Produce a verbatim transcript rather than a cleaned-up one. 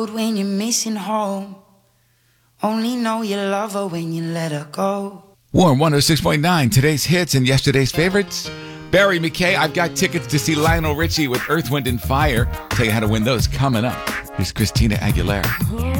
When you're missing home, only know you love her when you let her go. Warm one oh six point nine, today's hits and yesterday's favorites. Barry McKay, I've got tickets to see Lionel Richie with Earth, Wind and Fire. Tell you how to win those coming up. Here's Christina Aguilera.